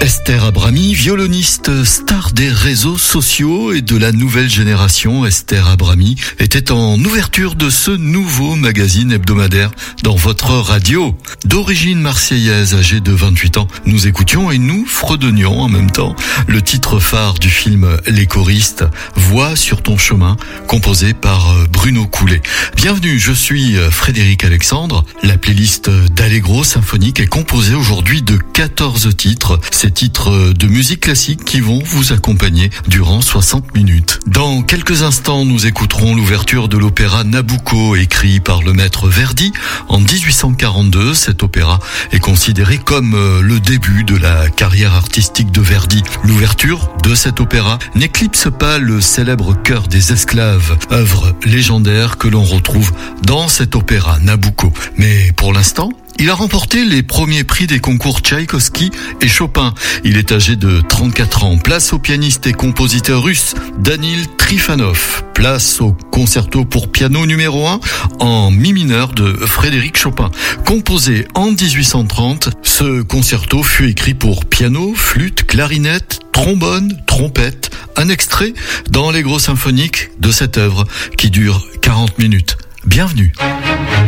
Esther Abrami, violoniste star des réseaux sociaux et de la nouvelle génération, Esther Abrami était en ouverture de ce nouveau magazine hebdomadaire dans votre radio. D'origine marseillaise, âgée de 28 ans, nous écoutions et nous fredonnions en même temps le titre phare du film Les choristes, Voix sur ton chemin, composé par Bruno Coulet. Bienvenue, je suis Frédéric Alexandre. La playlist d'Allegro symphonique est composée aujourd'hui de 14 titres. Ces titres de musique classique qui vont vous accompagner durant 60 minutes. Dans quelques instants, nous écouterons l'ouverture de l'opéra Nabucco, écrit par le maître Verdi en 1842. Cet opéra est considéré comme le début de la carrière artistique de Verdi. L'ouverture de cet opéra n'éclipse pas le célèbre Chœur des esclaves, œuvre légendaire que l'on retrouve dans cet opéra Nabucco. Mais pour l'instant, il a remporté les premiers prix des concours Tchaïkovski et Chopin. Il est âgé de 34 ans. Place au pianiste et compositeur russe Danil Trifonov. Place au concerto pour piano numéro 1 en mi mineur de Frédéric Chopin. Composé en 1830, ce concerto fut écrit pour piano, flûte, clarinette, trombone, trompette. Un extrait dans l'Allegro symphonique de cette œuvre qui dure 40 minutes. Bienvenue.